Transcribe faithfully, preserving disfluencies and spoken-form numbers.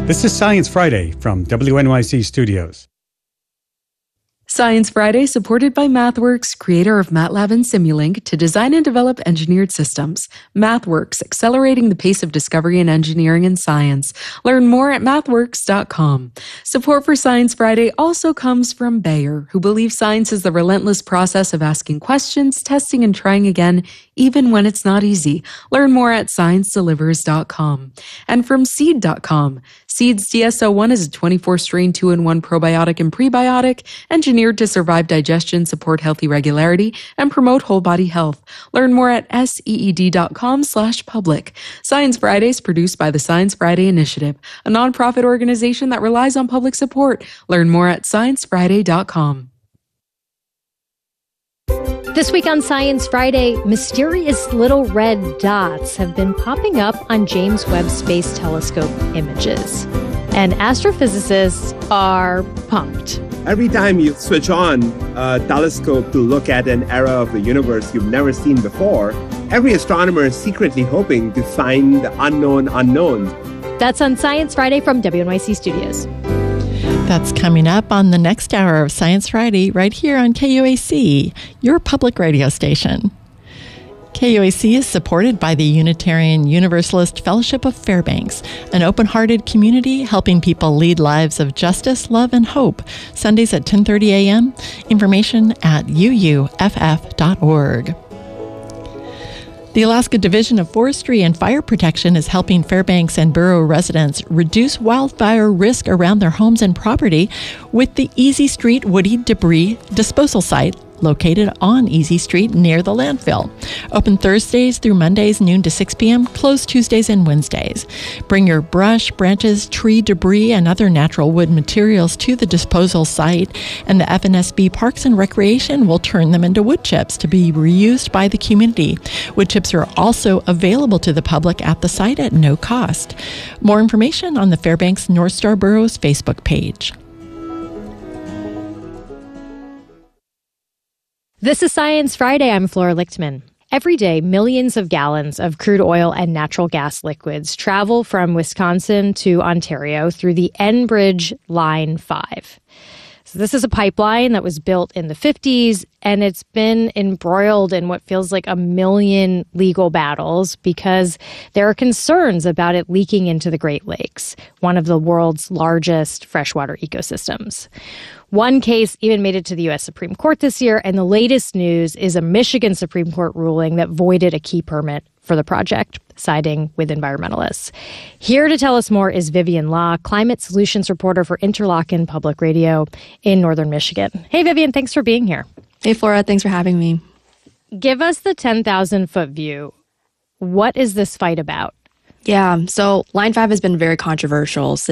This is Science Friday from W N Y C Studios. Science Friday, supported by MathWorks, creator of MATLAB and Simulink, to design and develop engineered systems. MathWorks, accelerating the pace of discovery in engineering and science. Learn more at mathworks dot com. Support for Science Friday also comes from Bayer, who believes science is the relentless process of asking questions, testing, and trying again, even when it's not easy. Learn more at science delivers dot com. And from seed dot com. Seed's D S O one is a twenty-four strain two in one probiotic and prebiotic, engineered to survive digestion, support healthy regularity, and promote whole body health. Learn more at seed dot com slash public. Science Fridays produced by the Science Friday Initiative, a nonprofit organization that relies on public support. Learn more at science friday dot com. This week on Science Friday, mysterious little red dots have been popping up on James Webb Space Telescope images. And astrophysicists are pumped. Every time you switch on a telescope to look at an era of the universe you've never seen before, every astronomer is secretly hoping to find the unknown unknowns. That's on Science Friday from W N Y C Studios. That's coming up on the next hour of Science Friday right here on K U A C, your public radio station. K U A C is supported by the Unitarian Universalist Fellowship of Fairbanks, an open-hearted community helping people lead lives of justice, love, and hope. Sundays at ten thirty a.m. Information at u u f f dot org. The Alaska Division of Forestry and Fire Protection is helping Fairbanks and borough residents reduce wildfire risk around their homes and property with the Easy Street Woody Debris Disposal Site located on Easy Street near the landfill. Open Thursdays through Mondays, noon to six p.m., closed Tuesdays and Wednesdays. Bring your brush, branches, tree debris, and other natural wood materials to the disposal site, and the F N S B Parks and Recreation will turn them into wood chips to be reused by the community. Wood chips are also available to the public at the site at no cost. More information on the Fairbanks North Star Borough's Facebook page. This is Science Friday. I'm Flora Lichtman. Every day, millions of gallons of crude oil and natural gas liquids travel from Wisconsin to Ontario through the Enbridge Line five. So this is a pipeline that was built in the fifties, and it's been embroiled in what feels like a million legal battles because there are concerns about it leaking into the Great Lakes, one of the world's largest freshwater ecosystems. One case even made it to the U S Supreme Court this year, and the latest news is a Michigan Supreme Court ruling that voided a key permit for the project, siding with environmentalists. Here to tell us more is Vivian Law, climate solutions reporter for Interlochen Public Radio in northern Michigan. Hey, Vivian, thanks for being here. Hey, Flora, thanks for having me. Give us the ten thousand foot view. What is this fight about? Yeah, so Line five has been very controversial since